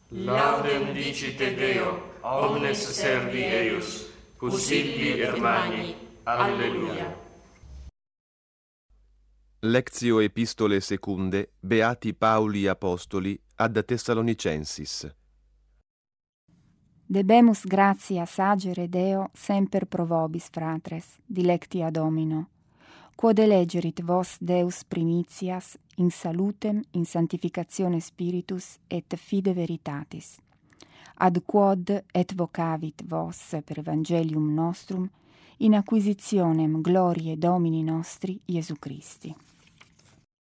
Laudem dicite Deo, omnes servi eius, Pusilli Hermani. Alleluia. Lectio epistole secunde Beati Pauli Apostoli ad Thessalonicensis. Debemus gratias agere Deo semper pro vobis, fratres, dilectia Domino, quod elegerit vos Deus primitias in salutem, in sanctificatione spiritus et fide veritatis, ad quod et vocavit vos per evangelium nostrum in acquisitionem gloriae Domini nostri Iesu Christi.